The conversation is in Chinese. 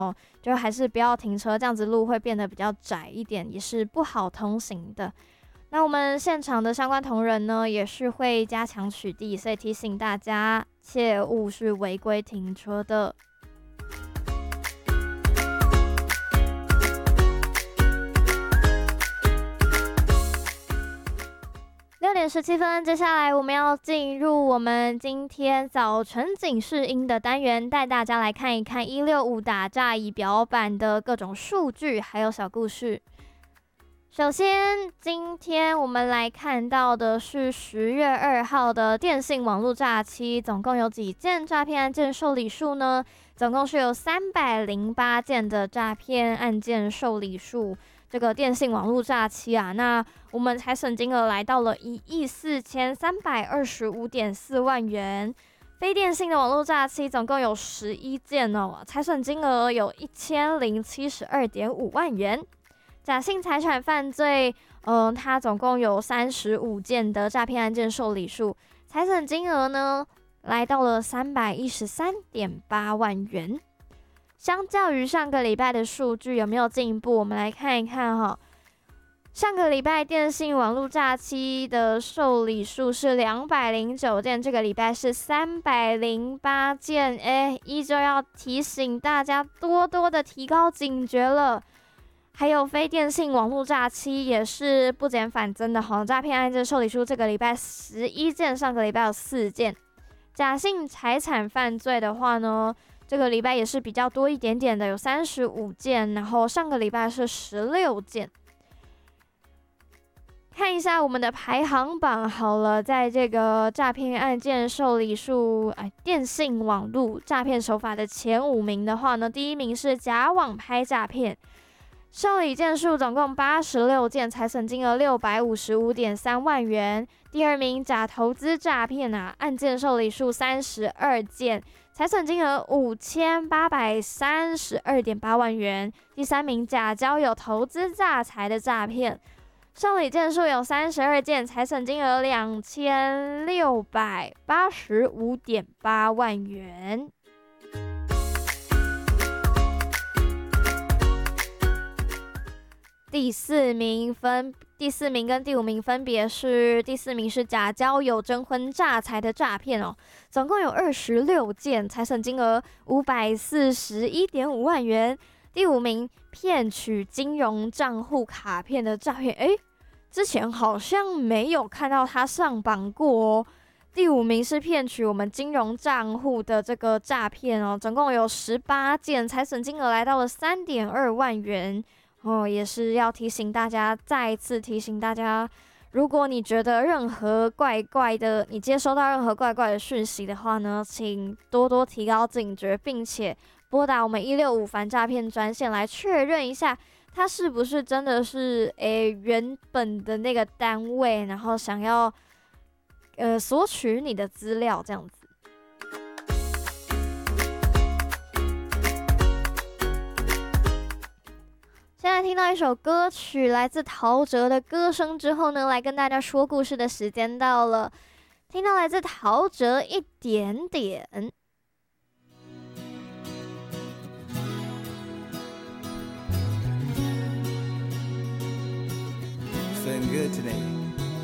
就还是不要停车，这样子路会变得比较窄一点，也是不好通行的。那我们现场的相关同仁呢，也是会加强取缔，所以提醒大家切勿是违规停车的。6:17，接下来我们要进入我们今天早晨警示音的单元，带大家来看一看165打诈仪表板的各种数据还有小故事。首先，今天我们来看到的是10月2号的电信网络诈欺，总共有几件诈骗案件受理数呢？总共是有308件的诈骗案件受理数。这个电信网络诈欺啊，那我们财损金额来到了14325.4万元。非电信的网络诈欺总共有11件哦，财损金额有1072.5万元。假性财产犯罪，它总共有35件的诈骗案件受理数，财损金额呢来到了313.8万元。相较于上个礼拜的数据有没有进步？我们来看一看哈。上个礼拜电信网络诈欺的受理数是209件，这个礼拜是308件，依旧要提醒大家多多的提高警觉了。还有非电信网络诈欺也是不减反增的哈，诈骗案件受理数这个礼拜11件，上个礼拜有4件。假性财产犯罪的话呢，这个礼拜也是比较多一点点的，有35件，然后上个礼拜是16件。看一下我们的排行榜好了，在这个诈骗案件受理数，电信网络诈骗手法的前5名的话呢，第一名是假网拍诈骗。受理件数总共86件，财损金额655.3万元。第二名假投资诈骗案件受理数32件，财损金额5832.8万元。第三名假交友投资诈财的诈骗，受理件数有32件，财损金额2685.8万元。第四名跟第5名分别是，第4名是假交友征婚诈财的诈骗哦，总共有26件，财损金额541.5万元。第5名骗取金融账户卡片的诈骗，之前好像没有看到他上榜过哦。第5名是骗取我们金融账户的这个诈骗哦，总共有18件，财损金额来到了3.2万元。也是要提醒大家，再一次提醒大家，如果你觉得任何怪怪的，你接收到任何怪怪的讯息的话呢，请多多提高警觉，并且拨打我们165反诈骗专线来确认一下，它是不是真的是原本的那个单位，然后想要索取你的资料这样子。现在听到一首歌曲，来自陶喆的歌声之后呢，来跟大家说故事的时间到了。听到来自陶喆一点点。 Feeling good today.